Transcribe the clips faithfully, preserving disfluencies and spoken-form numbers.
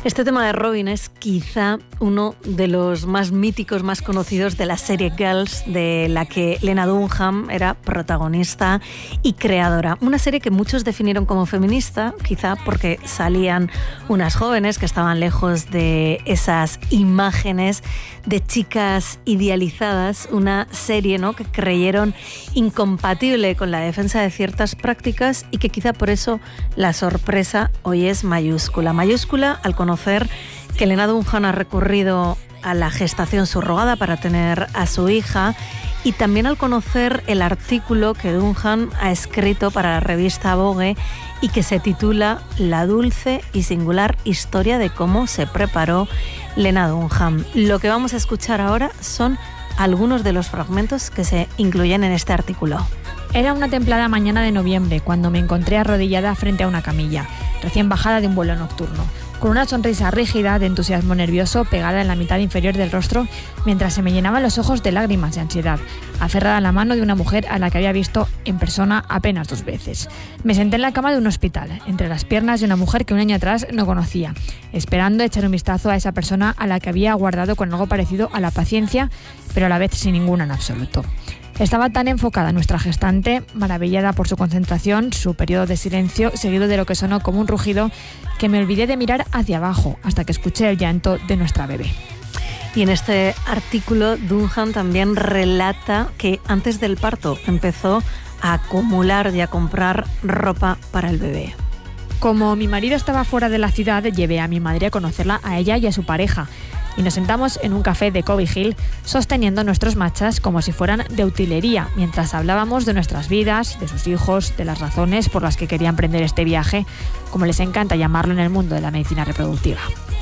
Este tema de Robin es quizá uno de los más míticos, más conocidos de la serie Girls, de la que Lena Dunham era protagonista y creadora. Una serie que muchos definieron como feminista, quizá porque salían unas jóvenes que estaban lejos de esas imágenes de chicas idealizadas. Una serie, ¿no?, que creyeron incompatible con la defensa de ciertas prácticas y que quizá por eso la sorpresa hoy es mayúscula. Mayúscula al conocer que Lena Dunham ha recurrido a la gestación subrogada para tener a su hija, y también al conocer el artículo que Dunham ha escrito para la revista Vogue y que se titula La dulce y singular historia de cómo se preparó Lena Dunham. Lo que vamos a escuchar ahora son algunos de los fragmentos que se incluyen en este artículo. Era una templada mañana de noviembre cuando me encontré arrodillada frente a una camilla, recién bajada de un vuelo nocturno, con una sonrisa rígida de entusiasmo nervioso pegada en la mitad inferior del rostro, mientras se me llenaban los ojos de lágrimas de ansiedad, aferrada a la mano de una mujer a la que había visto en persona apenas dos veces. Me senté en la cama de un hospital, entre las piernas de una mujer que un año atrás no conocía, esperando echar un vistazo a esa persona a la que había aguardado con algo parecido a la paciencia, pero a la vez sin ninguna en absoluto. Estaba tan enfocada nuestra gestante, maravillada por su concentración, su periodo de silencio, seguido de lo que sonó como un rugido, que me olvidé de mirar hacia abajo hasta que escuché el llanto de nuestra bebé. Y en este artículo, Dunham también relata que antes del parto empezó a acumular y a comprar ropa para el bebé. Como mi marido estaba fuera de la ciudad, llevé a mi madre a conocerla a ella y a su pareja, y nos sentamos en un café de Cobby Hill sosteniendo nuestros matchas como si fueran de utilería, mientras hablábamos de nuestras vidas, de sus hijos, de las razones por las que querían emprender este viaje, como les encanta llamarlo en el mundo de la medicina reproductiva.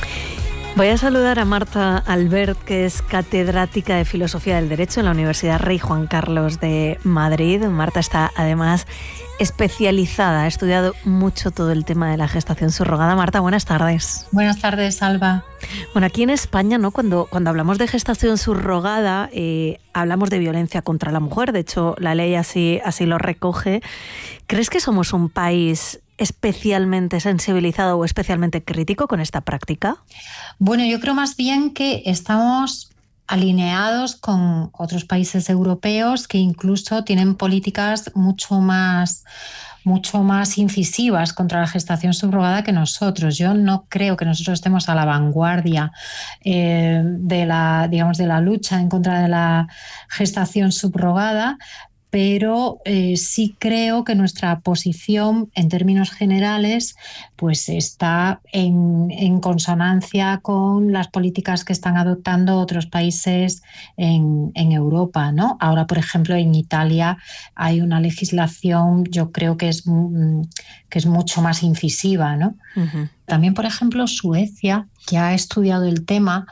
Voy a saludar a Marta Albert, que es catedrática de Filosofía del Derecho en la Universidad Rey Juan Carlos de Madrid. Marta está además especializada, ha estudiado mucho todo el tema de la gestación subrogada. Marta, buenas tardes. Buenas tardes, Alba. Bueno, aquí en España, ¿no?, cuando, cuando hablamos de gestación subrogada, eh, hablamos de violencia contra la mujer. De hecho, la ley así, así lo recoge. ¿Crees que somos un país especialmente sensibilizado o especialmente crítico con esta práctica? Bueno, yo creo más bien que estamos alineados con otros países europeos que incluso tienen políticas mucho más, mucho más incisivas contra la gestación subrogada que nosotros. Yo no creo que nosotros estemos a la vanguardia eh, de la, digamos, de la lucha en contra de la gestación subrogada, pero eh, sí creo que nuestra posición en términos generales pues está en, en consonancia con las políticas que están adoptando otros países en, en Europa, ¿no? Ahora, por ejemplo, en Italia hay una legislación, yo creo que es, que es mucho más incisiva, ¿no? Uh-huh. También, por ejemplo, Suecia, que ha estudiado el tema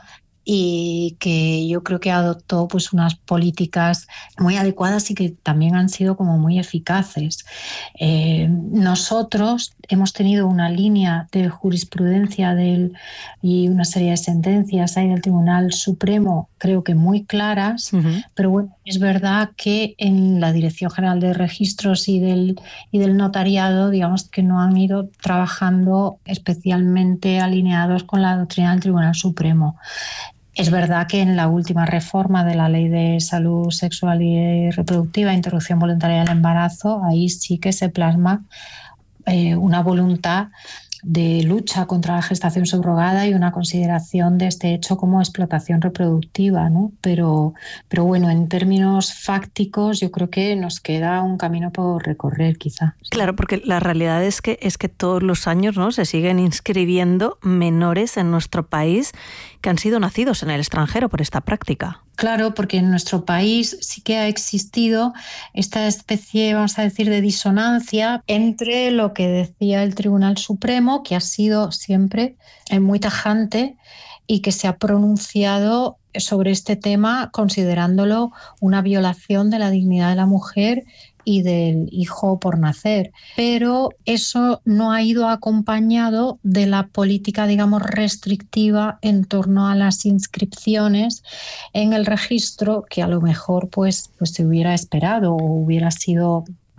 y que yo creo que adoptó pues unas políticas muy adecuadas y que también han sido como muy eficaces. Eh, nosotros hemos tenido una línea de jurisprudencia del, y una serie de sentencias ahí del Tribunal Supremo, creo que muy claras, uh-huh. Pero bueno, es verdad que en la Dirección General de Registros y del, y del Notariado, digamos que no han ido trabajando especialmente alineados con la doctrina del Tribunal Supremo. Es verdad que en la última reforma de la Ley de Salud Sexual y Reproductiva, interrupción voluntaria del embarazo, ahí sí que se plasma eh, una voluntad de lucha contra la gestación subrogada y una consideración de este hecho como explotación reproductiva, ¿no? Pero, pero bueno, en términos fácticos yo creo que nos queda un camino por recorrer, quizá. Claro, porque la realidad es que, es que todos los años, ¿no?, se siguen inscribiendo menores en nuestro país que han sido nacidos en el extranjero por esta práctica. Claro, porque en nuestro país sí que ha existido esta especie, vamos a decir, de disonancia entre lo que decía el Tribunal Supremo, que ha sido siempre muy tajante y que se ha pronunciado sobre este tema considerándolo una violación de la dignidad de la mujer y del hijo por nacer. Pero eso no ha ido acompañado de la política, digamos, restrictiva en torno a las inscripciones en el registro que a lo mejor pues, pues se hubiera esperado o hubiera sido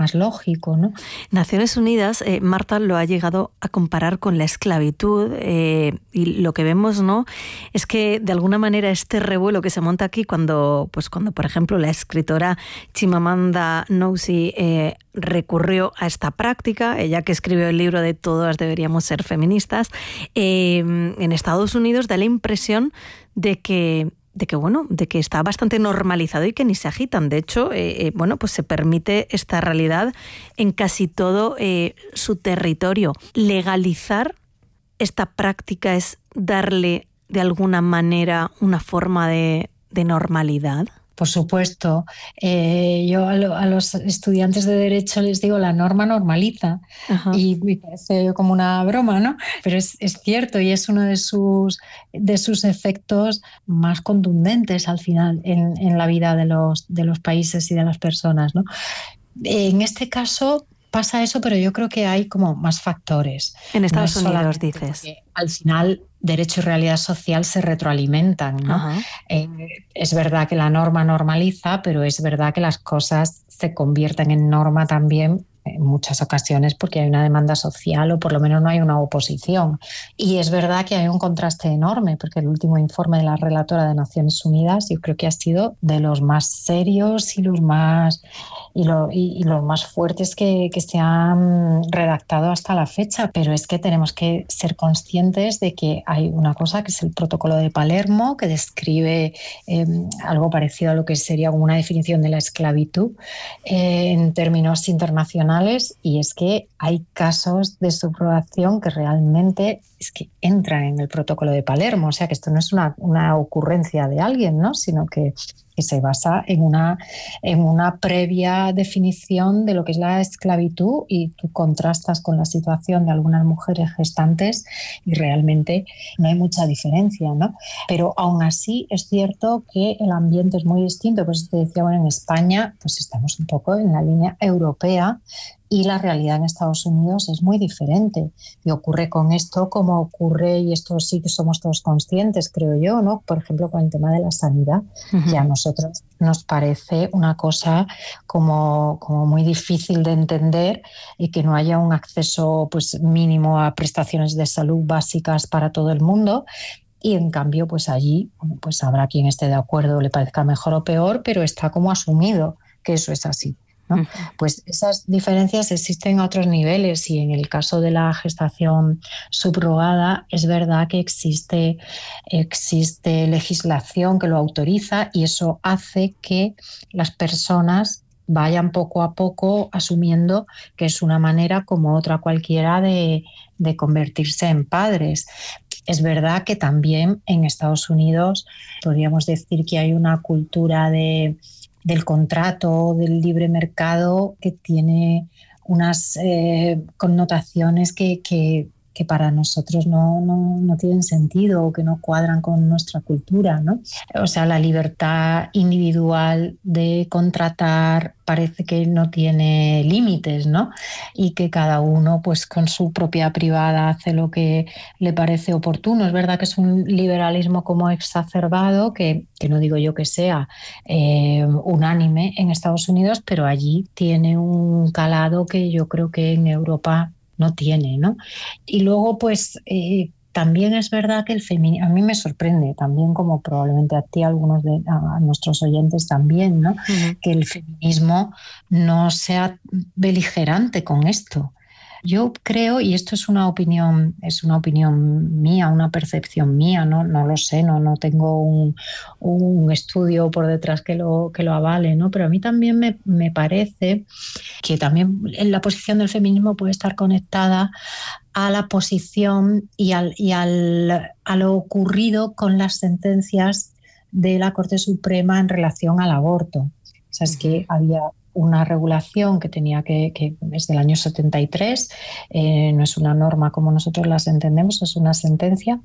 más lógico, ¿no? Naciones Unidas, eh, Marta lo ha llegado a comparar con la esclavitud eh, y lo que vemos, ¿no?, es que de alguna manera este revuelo que se monta aquí cuando, pues cuando por ejemplo, la escritora Chimamanda Ngozi eh, recurrió a esta práctica, ella que escribió el libro de Todas deberíamos ser feministas, eh, en Estados Unidos da la impresión de que de que bueno, de que está bastante normalizado y que ni se agitan. De hecho, eh, eh, bueno, pues se permite esta realidad en casi todo eh, su territorio. Legalizar esta práctica es darle de alguna manera una forma de, de normalidad. Por supuesto, eh, yo a, lo, a los estudiantes de Derecho les digo, la norma normaliza. Ajá. Y me parece como una broma, ¿no? Pero es, es cierto y es uno de sus, de sus efectos más contundentes al final en, en la vida de los, de los países y de las personas, ¿no? En este caso pasa eso, pero yo creo que hay como más factores. En Estados no Unidos, dices. Al final, derecho y realidad social se retroalimentan, ¿no? Eh, es verdad que la norma normaliza, pero es verdad que las cosas se convierten en norma también en muchas ocasiones porque hay una demanda social o por lo menos no hay una oposición. Y es verdad que hay un contraste enorme porque el último informe de la relatora de Naciones Unidas yo creo que ha sido de los más serios y los más, y lo, y, y los más fuertes que, que se han redactado hasta la fecha. Pero es que tenemos que ser conscientes de que hay una cosa que es el Protocolo de Palermo que describe eh, algo parecido a lo que sería una definición de la esclavitud eh, en términos internacionales. Y es que hay casos de subrogación que realmente es que entran en el Protocolo de Palermo, o sea que esto no es una, una ocurrencia de alguien, ¿no?, sino que, que se basa en una, en una previa definición de lo que es la esclavitud y tú contrastas con la situación de algunas mujeres gestantes y realmente no hay mucha diferencia, ¿no? Pero aún así es cierto que el ambiente es muy distinto, pues te decía, bueno, en España pues estamos un poco en la línea europea y la realidad en Estados Unidos es muy diferente. Y ocurre con esto como ocurre, y esto sí que somos todos conscientes, creo yo, ¿no? Por ejemplo, con el tema de la sanidad, uh-huh. que a nosotros nos parece una cosa como, como muy difícil de entender y que no haya un acceso pues, mínimo a prestaciones de salud básicas para todo el mundo. Y en cambio, pues allí pues habrá quien esté de acuerdo, le parezca mejor o peor, pero está como asumido que eso es así, ¿no? Pues esas diferencias existen a otros niveles y en el caso de la gestación subrogada es verdad que existe, existe legislación que lo autoriza y eso hace que las personas vayan poco a poco asumiendo que es una manera como otra cualquiera de, de convertirse en padres. Es verdad que también en Estados Unidos podríamos decir que hay una cultura de del contrato, del libre mercado, que tiene unas eh, connotaciones que, que, que para nosotros no, no, no tienen sentido o que no cuadran con nuestra cultura, ¿no? O sea, la libertad individual de contratar parece que no tiene límites, ¿no? Y que cada uno, pues, con su propiedad privada hace lo que le parece oportuno. Es verdad que es un liberalismo como exacerbado, que, que no digo yo que sea eh, unánime en Estados Unidos, pero allí tiene un calado que yo creo que en Europa no tiene, ¿no? Y luego, pues, eh, también es verdad que el feminismo, a mí me sorprende también, como probablemente a ti, a algunos de a nuestros oyentes también, ¿no? Uh-huh. Que el feminismo no sea beligerante con esto. Yo creo, y esto es una opinión, es una opinión mía, una percepción mía, no, no lo sé, no, no tengo un, un estudio por detrás que lo, que lo avale, ¿no? Pero a mí también me, me parece que también la posición del feminismo puede estar conectada a la posición y, al, y al, a lo ocurrido con las sentencias de la Corte Suprema en relación al aborto. O sea, es que había una regulación que tenía que, que es del año setenta y tres, eh, no es una norma como nosotros las entendemos, es una sentencia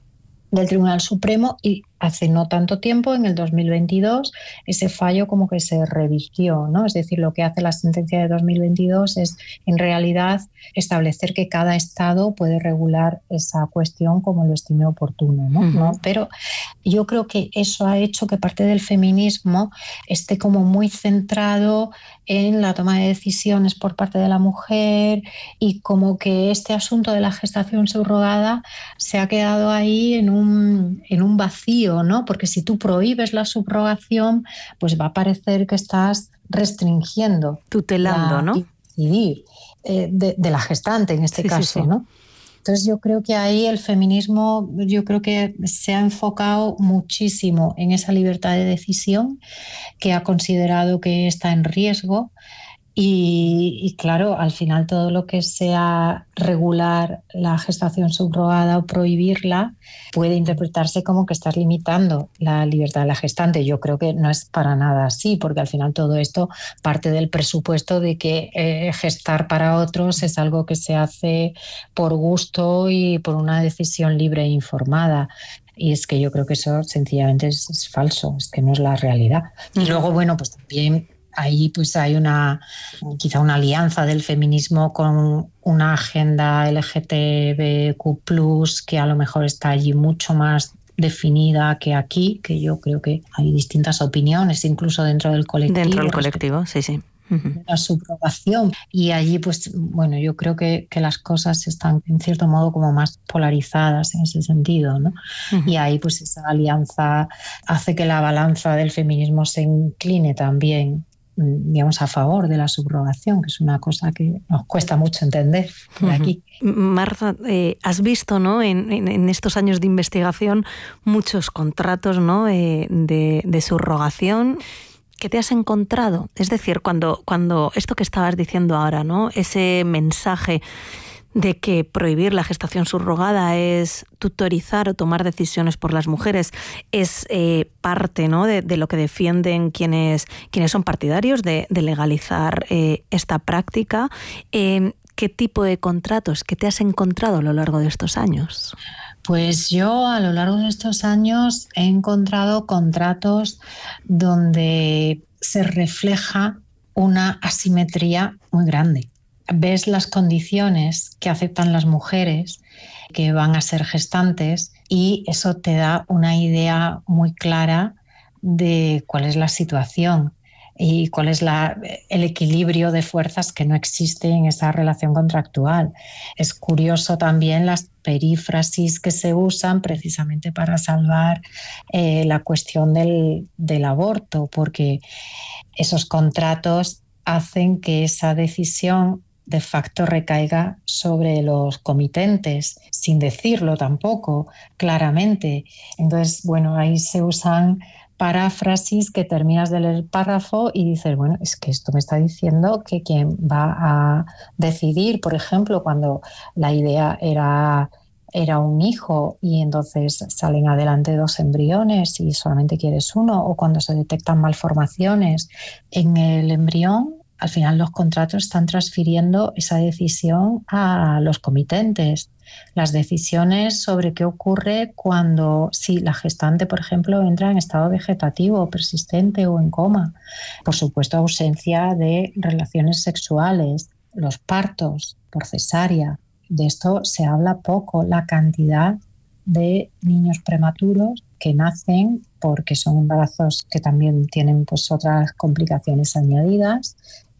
del Tribunal Supremo, y hace no tanto tiempo, en el dos mil veintidós, ese fallo como que se revirtió, ¿no? Es decir, lo que hace la sentencia de dos mil veintidós es en realidad establecer que cada Estado puede regular esa cuestión como lo estime oportuno, ¿no? Uh-huh. ¿No? Pero yo creo que eso ha hecho que parte del feminismo esté como muy centrado en la toma de decisiones por parte de la mujer, y como que este asunto de la gestación subrogada se ha quedado ahí en un, en un vacío, ¿no? Porque si tú prohíbes la subrogación, pues va a parecer que estás restringiendo, tutelando, la, ¿no? Decidir, eh, de, de la gestante en este sí, caso, sí, sí. ¿no? Entonces yo creo que ahí el feminismo, yo creo que se ha enfocado muchísimo en esa libertad de decisión, que ha considerado que está en riesgo. Y, y claro, al final todo lo que sea regular la gestación subrogada o prohibirla puede interpretarse como que estás limitando la libertad de la gestante. Yo creo que no es para nada así, porque al final todo esto parte del presupuesto de que eh, gestar para otros es algo que se hace por gusto y por una decisión libre e informada. Y es que yo creo que eso sencillamente es, es falso, es que no es la realidad. Y luego, bueno, pues también ahí pues hay una quizá una alianza del feminismo con una agenda L G T B Q plus, que a lo mejor está allí mucho más definida que aquí, que yo creo que hay distintas opiniones incluso dentro del colectivo. Dentro del colectivo, sí, sí. Uh-huh. La subrogación. Y allí, pues, bueno, yo creo que, que las cosas están en cierto modo como más polarizadas en ese sentido, ¿no? Uh-huh. Y ahí, pues, esa alianza hace que la balanza del feminismo se incline también, digamos, a favor de la subrogación, que es una cosa que nos cuesta mucho entender por aquí. Uh-huh. Marta, eh, has visto, ¿no?, en, en, en estos años de investigación muchos contratos, ¿no?, eh, de, de subrogación. ¿Qué te has encontrado? Es decir, cuando, cuando esto que estabas diciendo ahora, ¿no?, ese mensaje de que prohibir la gestación subrogada es tutorizar o tomar decisiones por las mujeres, es eh, parte, ¿no?, de, de lo que defienden quienes, quienes son partidarios de, de legalizar eh, esta práctica. Eh, ¿Qué tipo de contratos que te has encontrado a lo largo de estos años? Pues yo a lo largo de estos años he encontrado contratos donde se refleja una asimetría muy grande. Ves las condiciones que aceptan las mujeres que van a ser gestantes y eso te da una idea muy clara de cuál es la situación y cuál es la, el equilibrio de fuerzas que no existe en esa relación contractual. Es curioso también las perífrasis que se usan precisamente para salvar eh, la cuestión del, del aborto, porque esos contratos hacen que esa decisión de facto recaiga sobre los comitentes, sin decirlo tampoco claramente. Entonces, bueno, ahí se usan paráfrasis que terminas de leer el párrafo y dices, bueno, es que esto me está diciendo que quien va a decidir, por ejemplo, cuando la idea era, era un hijo y entonces salen adelante dos embriones y solamente quieres uno, o cuando se detectan malformaciones en el embrión, al final los contratos están transfiriendo esa decisión a los comitentes. Las decisiones sobre qué ocurre cuando, si la gestante, por ejemplo, entra en estado vegetativo, persistente o en coma. Por supuesto, ausencia de relaciones sexuales, los partos por cesárea. De esto se habla poco, la cantidad de niños prematuros que nacen porque son embarazos que también tienen pues otras complicaciones añadidas.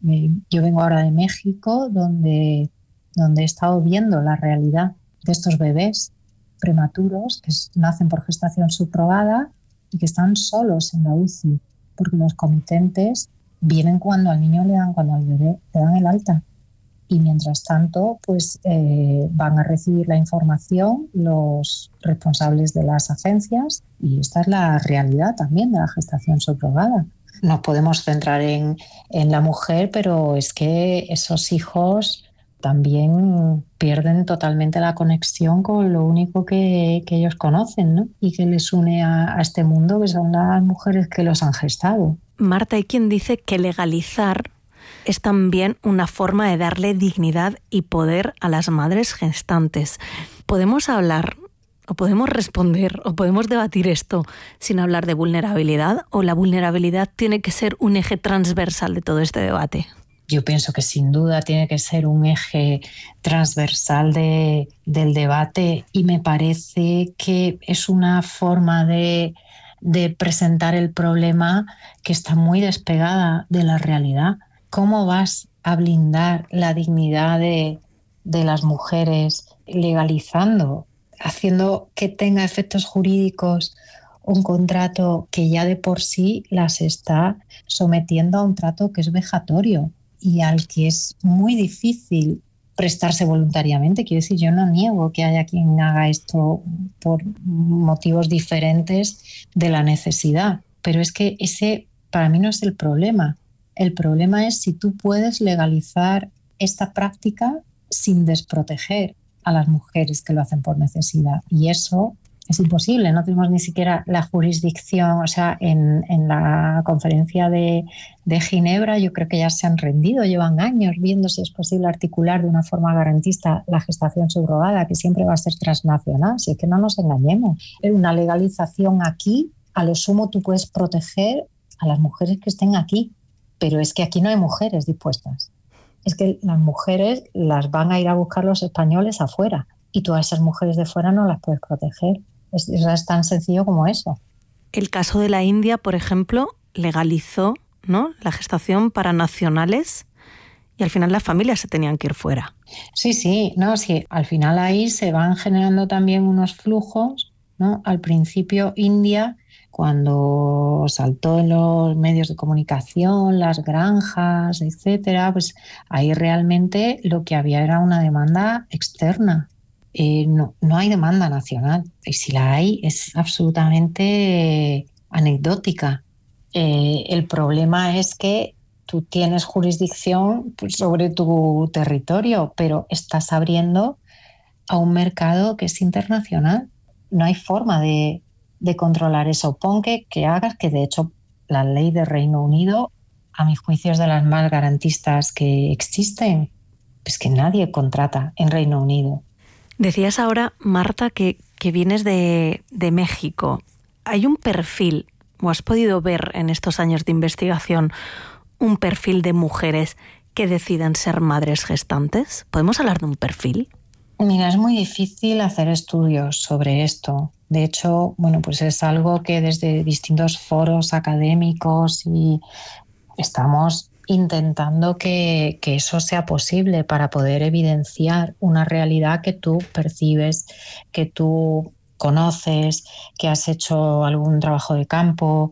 Yo vengo ahora de México, donde, donde he estado viendo la realidad de estos bebés prematuros que nacen por gestación subrogada y que están solos en la U C I, porque los comitentes vienen cuando al niño le dan, cuando al bebé le dan el alta. Y mientras tanto, pues eh, van a recibir la información los responsables de las agencias, y esta es la realidad también de la gestación subrogada. Nos podemos centrar en, en la mujer, pero es que esos hijos también pierden totalmente la conexión con lo único que, que ellos conocen, ¿no? Y que les une a, a este mundo, que son las mujeres que los han gestado. Marta, hay quien dice que legalizar es también una forma de darle dignidad y poder a las madres gestantes. ¿Podemos hablar o podemos responder, o podemos debatir esto sin hablar de vulnerabilidad, o la vulnerabilidad tiene que ser un eje transversal de todo este debate? Yo pienso que sin duda tiene que ser un eje transversal de, del debate, y me parece que es una forma de, de presentar el problema que está muy despegada de la realidad. ¿Cómo vas a blindar la dignidad de, de las mujeres legalizando, haciendo que tenga efectos jurídicos un contrato que ya de por sí las está sometiendo a un trato que es vejatorio y al que es muy difícil prestarse voluntariamente? Quiero decir, yo no niego que haya quien haga esto por motivos diferentes de la necesidad, pero es que ese para mí no es el problema. El problema es si tú puedes legalizar esta práctica sin desproteger a las mujeres que lo hacen por necesidad, y eso es imposible. No tenemos ni siquiera la jurisdicción. O sea, en, en la conferencia de, de Ginebra yo creo que ya se han rendido, llevan años viendo si es posible articular de una forma garantista la gestación subrogada, que siempre va a ser transnacional. Si es que no nos engañemos, una legalización aquí, a lo sumo tú puedes proteger a las mujeres que estén aquí, pero es que aquí no hay mujeres dispuestas. Es que las mujeres las van a ir a buscar los españoles afuera, y tú a esas mujeres de fuera no las puedes proteger. Es, es tan sencillo como eso. El caso de la India, por ejemplo, legalizó, ¿no?, la gestación para nacionales, y al final las familias se tenían que ir fuera. Sí, sí, no, sí. Al final ahí se van generando también unos flujos, ¿no? Al principio India, cuando saltó en los medios de comunicación, las granjas, etcétera, pues ahí realmente lo que había era una demanda externa. Eh, no, no hay demanda nacional, y si la hay es absolutamente anecdótica. Eh, el problema es que tú tienes jurisdicción sobre tu territorio, pero estás abriendo a un mercado que es internacional. No hay forma de, de controlar eso. Pon que, que hagas, que de hecho la ley de Reino Unido, a mi juicio, es de las más garantistas que existen. Pues que nadie contrata en Reino Unido. Decías ahora, Marta, que, que vienes de, de México. ¿Hay un perfil, o has podido ver en estos años de investigación, un perfil de mujeres que deciden ser madres gestantes? ¿Podemos hablar de un perfil? Mira, es muy difícil hacer estudios sobre esto. De hecho, bueno, pues es algo que desde distintos foros académicos y estamos intentando que, que eso sea posible para poder evidenciar una realidad que tú percibes, que tú conoces, que has hecho algún trabajo de campo,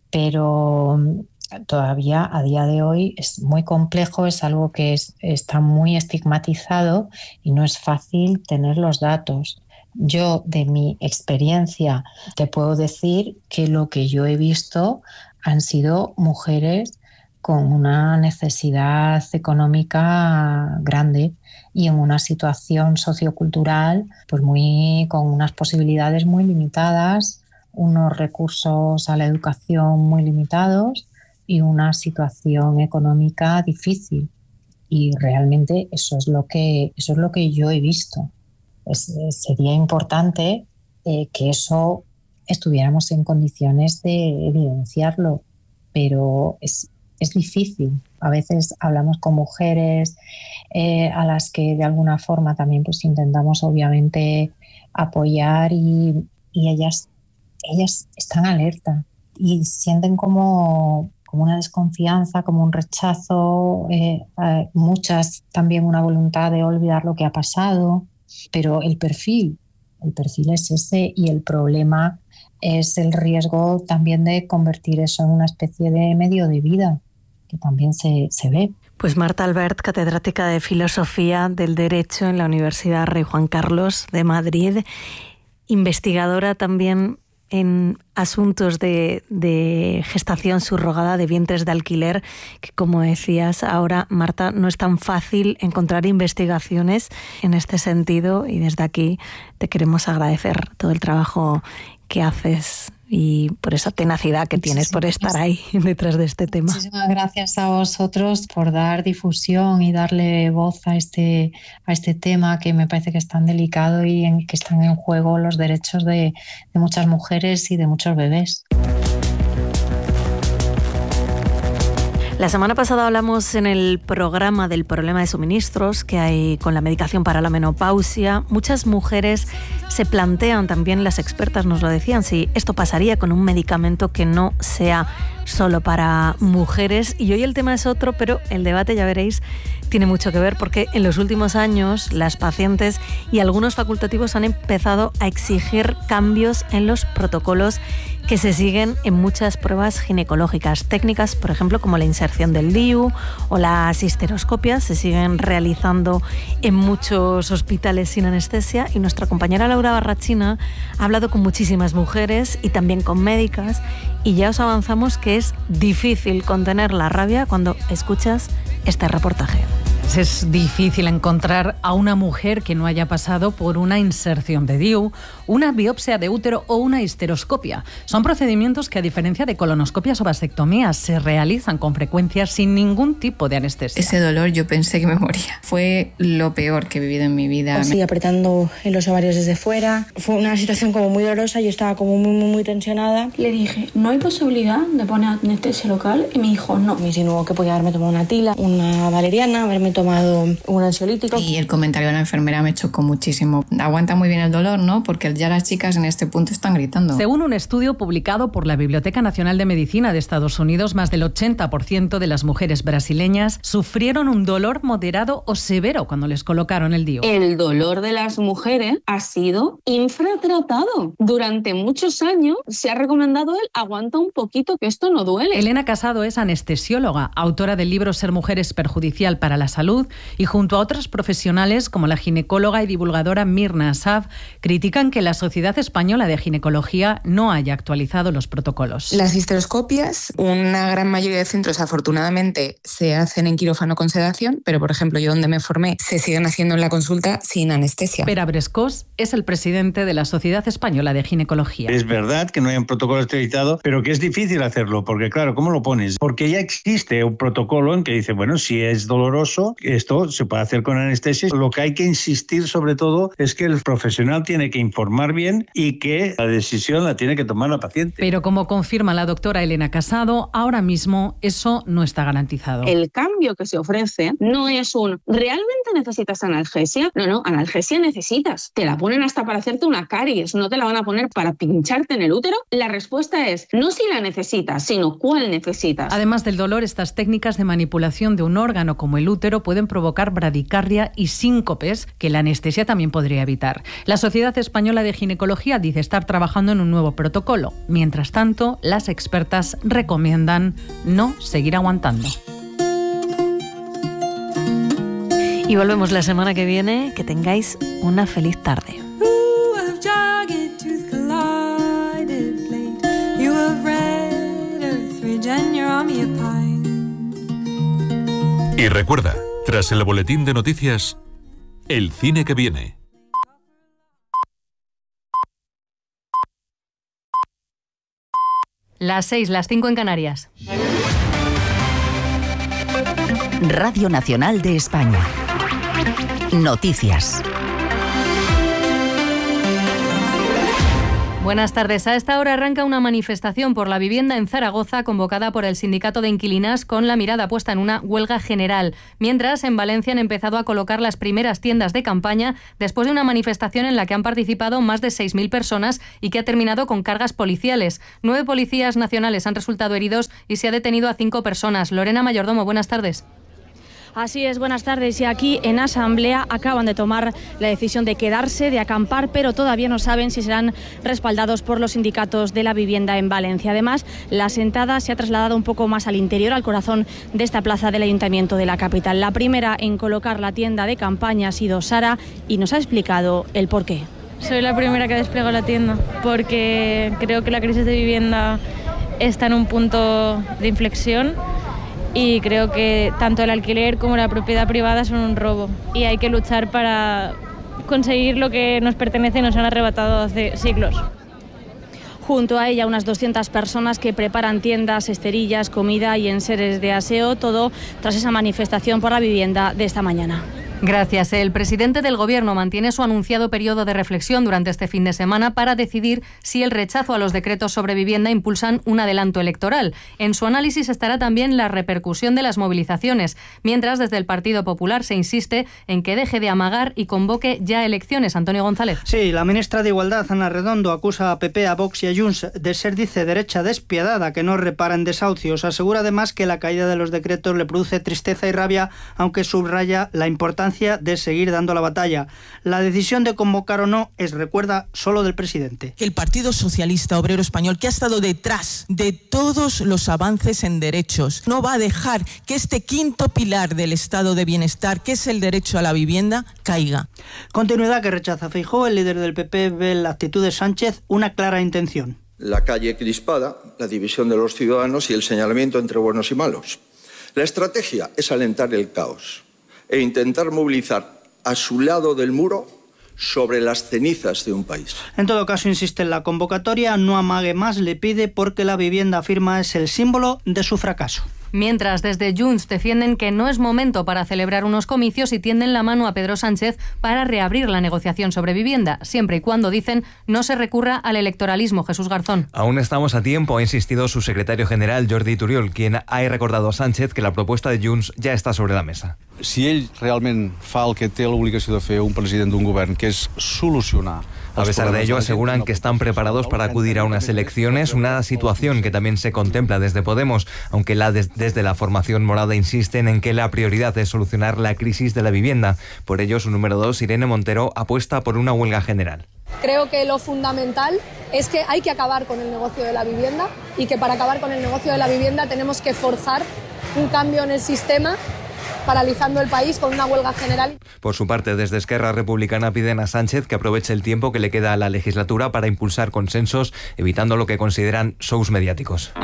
pero todavía a día de hoy es muy complejo, es algo que es, está muy estigmatizado y no es fácil tener los datos. Yo, de mi experiencia, te puedo decir que lo que yo he visto han sido mujeres con una necesidad económica grande y en una situación sociocultural pues muy, con unas posibilidades muy limitadas, unos recursos a la educación muy limitados y una situación económica difícil. Y realmente eso es lo que, eso es lo que yo he visto. Es, sería importante eh, que eso estuviéramos en condiciones de evidenciarlo, pero es Es difícil. A veces hablamos con mujeres eh, a las que de alguna forma también pues intentamos obviamente apoyar y, y ellas, ellas están alerta y sienten como, como una desconfianza, como un rechazo, eh, eh, muchas también una voluntad de olvidar lo que ha pasado, pero el perfil, el perfil es ese, y el problema es el riesgo también de convertir eso en una especie de medio de vida, que también se, se ve. Pues Marta Albert, catedrática de Filosofía del Derecho en la Universidad Rey Juan Carlos de Madrid, investigadora también en asuntos de, de gestación subrogada, de vientres de alquiler, que como decías ahora, Marta, no es tan fácil encontrar investigaciones en este sentido, y desde aquí te queremos agradecer todo el trabajo que haces y por esa tenacidad que tienes por estar ahí detrás de este tema. Muchísimas gracias a vosotros por dar difusión y darle voz a este, a este tema que me parece que es tan delicado y en que están en juego los derechos de, de muchas mujeres y de muchos bebés. La semana pasada hablamos en el programa del problema de suministros que hay con la medicación para la menopausia. Muchas mujeres se plantean, también las expertas nos lo decían, si esto pasaría con un medicamento que no sea solo para mujeres. Y hoy el tema es otro, pero el debate, ya veréis, tiene mucho que ver porque en los últimos años las pacientes y algunos facultativos han empezado a exigir cambios en los protocolos que se siguen en muchas pruebas ginecológicas. Técnicas, por ejemplo, como la inserción del D I U o las histeroscopias se siguen realizando en muchos hospitales sin anestesia, y nuestra compañera Laura Barrachina ha hablado con muchísimas mujeres y también con médicas, y ya os avanzamos que es difícil contener la rabia cuando escuchas este reportaje. Es difícil encontrar a una mujer que no haya pasado por una inserción de D I U, una biopsia de útero o una histeroscopia. Son procedimientos que, a diferencia de colonoscopias o vasectomías, se realizan con frecuencia sin ningún tipo de anestesia. Ese dolor yo pensé que me moría. Fue lo peor que he vivido en mi vida. Así, apretando en los ovarios desde fuera. Fue una situación como muy dolorosa, yo estaba como muy, muy, muy tensionada. Le dije, ¿no hay posibilidad de poner anestesia local? Y me dijo, no. Me insinuó que podía haberme tomado una tila, una valeriana, haberme tomado un ansiolítico. Y el comentario de la enfermera me chocó muchísimo. Aguanta muy bien el dolor, ¿no? Porque ya las chicas en este punto están gritando. Según un estudio publicado por la Biblioteca Nacional de Medicina de Estados Unidos, más del ochenta por ciento de las mujeres brasileñas sufrieron un dolor moderado o severo cuando les colocaron el D I U. El dolor de las mujeres ha sido infratratado. Durante muchos años se ha recomendado el aguanta un poquito, que esto no duele. Elena Casado es anestesióloga, autora del libro Ser mujer es perjudicial para la salud, y junto a otras profesionales como la ginecóloga y divulgadora Mirna Asaf, critican que la Sociedad Española de Ginecología no haya actualizado los protocolos. Las histeroscopias, una gran mayoría de centros afortunadamente se hacen en quirófano con sedación, pero por ejemplo yo donde me formé se siguen haciendo en la consulta sin anestesia. Pere Brescós es el presidente de la Sociedad Española de Ginecología. Es verdad que no hay un protocolo esterilizado, pero que es difícil hacerlo, porque claro, ¿cómo lo pones? Porque ya existe un protocolo en que dice, bueno, si es doloroso, esto se puede hacer con anestesia. Lo que hay que insistir sobre todo es que el profesional tiene que informar bien y que la decisión la tiene que tomar la paciente. Pero como confirma la doctora Elena Casado, ahora mismo eso no está garantizado. El cambio que se ofrece no es un ¿realmente necesitas analgesia? No, no, analgesia necesitas. Te la ponen hasta para hacerte una caries, no te la van a poner para pincharte en el útero. La respuesta es no si la necesitas, sino cuál necesitas. Además del dolor, estas técnicas de manipulación de un órgano como el útero pueden provocar bradicardia y síncopes que la anestesia también podría evitar. La Sociedad Española de Ginecología dice estar trabajando en un nuevo protocolo. Mientras tanto, las expertas recomiendan no seguir aguantando. Y volvemos la semana que viene. Que tengáis una feliz tarde. Y recuerda, tras el boletín de noticias, el cine que viene. Las seis, las cinco en Canarias. Radio Nacional de España. Noticias. Buenas tardes. A esta hora arranca una manifestación por la vivienda en Zaragoza convocada por el Sindicato de Inquilinas con la mirada puesta en una huelga general. Mientras, en Valencia han empezado a colocar las primeras tiendas de campaña después de una manifestación en la que han participado más de seis mil personas y que ha terminado con cargas policiales. Nueve policías nacionales han resultado heridos y se ha detenido a cinco personas. Lorena Mayordomo, buenas tardes. Así es, buenas tardes. Y aquí en Asamblea acaban de tomar la decisión de quedarse, de acampar, pero todavía no saben si serán respaldados por los sindicatos de la vivienda en Valencia. Además, la sentada se ha trasladado un poco más al interior, al corazón de esta plaza del Ayuntamiento de la capital. La primera en colocar la tienda de campaña ha sido Sara y nos ha explicado el porqué. Soy la primera que despliego la tienda porque creo que la crisis de vivienda está en un punto de inflexión. Y creo que tanto el alquiler como la propiedad privada son un robo y hay que luchar para conseguir lo que nos pertenece y nos han arrebatado hace siglos. junto a ella unas doscientas personas que preparan tiendas, esterillas, comida y enseres de aseo, todo tras esa manifestación por la vivienda de esta mañana. Gracias. El presidente del Gobierno mantiene su anunciado periodo de reflexión durante este fin de semana para decidir si el rechazo a los decretos sobre vivienda impulsan un adelanto electoral. En su análisis estará también la repercusión de las movilizaciones, mientras desde el Partido Popular se insiste en que deje de amagar y convoque ya elecciones. Antonio González. Sí, la ministra de Igualdad, Ana Redondo, acusa a P P, a Vox y a Junts de ser, dice, derecha despiadada que no repara en desahucios. Asegura además que la caída de los decretos le produce tristeza y rabia, aunque subraya la importancia de seguir dando la batalla. La decisión de convocar o no es, recuerda, solo del presidente. El Partido Socialista Obrero Español, que ha estado detrás de todos los avances en derechos, no va a dejar que este quinto pilar del estado de bienestar, que es el derecho a la vivienda, caiga. Continuidad que rechaza Feijóo. El líder del P P ve en la actitud de Sánchez una clara intención. La calle crispada, la división de los ciudadanos y el señalamiento entre buenos y malos. La estrategia es alentar el caos e intentar movilizar a su lado del muro sobre las cenizas de un país. En todo caso, insiste en la convocatoria, no amague más, le pide, porque la vivienda, afirma, es el símbolo de su fracaso. Mientras, desde Junts defienden que no es momento para celebrar unos comicios y tienden la mano a Pedro Sánchez para reabrir la negociación sobre vivienda, siempre y cuando, dicen, no se recurra al electoralismo. Jesús Garzón. Aún estamos a tiempo, ha insistido su secretario general, Jordi Turiol, quien ha recordado a Sánchez que la propuesta de Junts ja està sobre la mesa. Si ell realment fa el que té l'obligació de fer un president d'un govern, que és solucionar... A pesar de ello, aseguran que están preparados para acudir a unas elecciones, una situación que también se contempla desde Podemos, aunque la des desde la formación morada insisten en que la prioridad es solucionar la crisis de la vivienda. Por ello, su número dos, Irene Montero, apuesta por una huelga general. Creo que lo fundamental es que hay que acabar con el negocio de la vivienda y que para acabar con el negocio de la vivienda tenemos que forzar un cambio en el sistema, paralizando el país con una huelga general. Por su parte, desde Esquerra Republicana piden a Sánchez que aproveche el tiempo que le queda a la legislatura para impulsar consensos, evitando lo que consideran shows mediáticos.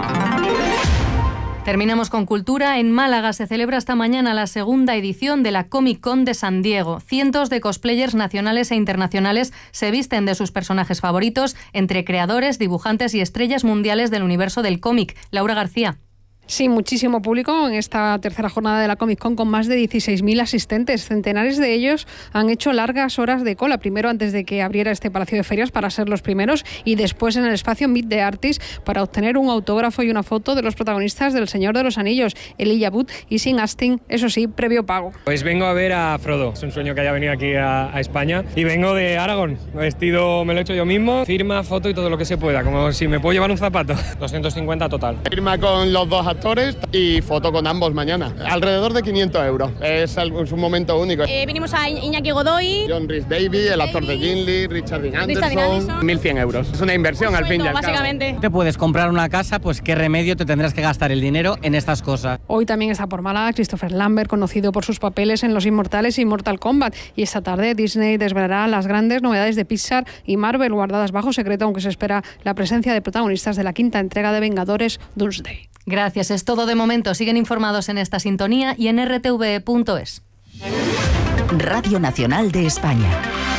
Terminamos con cultura. En Málaga se celebra esta mañana la segunda edición de la Comic Con de San Diego. Cientos de cosplayers nacionales e internacionales se visten de sus personajes favoritos, entre creadores, dibujantes y estrellas mundiales del universo del cómic. Laura García. Sí, muchísimo público en esta tercera jornada de la Comic Con, con más de dieciséis mil asistentes. Centenares de ellos han hecho largas horas de cola, primero antes de que abriera este Palacio de Ferias para ser los primeros y después en el espacio Meet the Artist para obtener un autógrafo y una foto de los protagonistas del Señor de los Anillos, Elijah Wood y Sean Astin, eso sí, previo pago. Pues vengo a ver a Frodo, es un sueño que haya venido aquí a, a España y vengo de Aragón, vestido me lo he hecho yo mismo, firma, foto y todo lo que se pueda, como si me puedo llevar un zapato. doscientos cincuenta total. Firma con los dos actores y foto con ambos mañana. Alrededor de quinientos euros. Es, es un momento único. Eh, vinimos a Iñaki Godoy, John Rhys Davies, el actor de Gimli, Richard Dean Anderson. Anderson. mil cien euros. Es una inversión al fin y al cabo. Básicamente. Te puedes comprar una casa, pues qué remedio te tendrás que gastar el dinero en estas cosas. Hoy también está por Málaga Christopher Lambert, conocido por sus papeles en Los Inmortales y Mortal Kombat. Y esta tarde Disney desvelará las grandes novedades de Pixar y Marvel guardadas bajo secreto, aunque se espera la presencia de protagonistas de la quinta entrega de Vengadores Doomsday. Gracias, es todo de momento. Siguen informados en esta sintonía y en r t v punto es. Radio Nacional de España.